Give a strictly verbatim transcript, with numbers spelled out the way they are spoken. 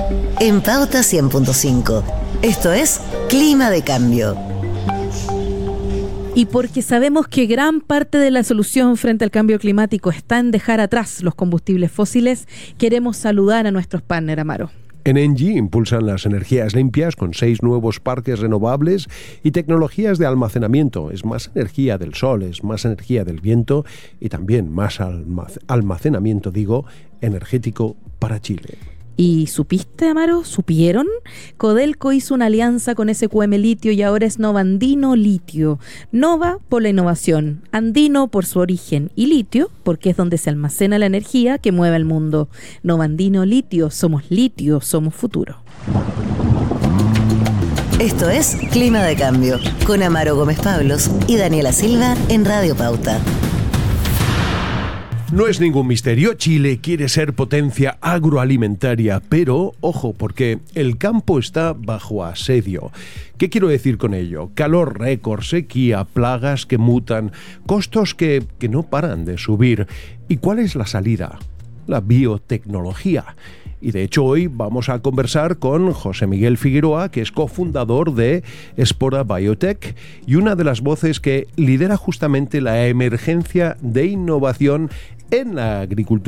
En Pauta cien punto cinco. Esto es Clima de Cambio. Y porque sabemos que gran parte de la solución frente al cambio climático está en dejar atrás los combustibles fósiles, queremos saludar a nuestros partners, Amaro. En Engie impulsan las energías limpias con seis nuevos parques renovables y tecnologías de almacenamiento. Es más energía del sol, es más energía del viento y también más almacenamiento, digo, energético para Chile. ¿Y supiste, Amaro? ¿Supieron? Codelco hizo una alianza con S Q M Litio y ahora es Nova Andino Litio. Nova por la innovación, Andino por su origen y Litio porque es donde se almacena la energía que mueve el mundo. Nova Andino Litio, somos litio, somos futuro. Esto es Clima de Cambio con Amaro Gómez Pablos y Daniela Silva en Radio Pauta. No es ningún misterio, Chile quiere ser potencia agroalimentaria, pero ojo, porque el campo está bajo asedio. ¿Qué quiero decir con ello? Calor récord, sequía, plagas que mutan, costos que, que no paran de subir. ¿Y cuál es la salida? La biotecnología. Y de hecho hoy vamos a conversar con José Miguel Figueroa, que es cofundador de Espora Biotech y una de las voces que lidera justamente la emergencia de innovación en la agricultura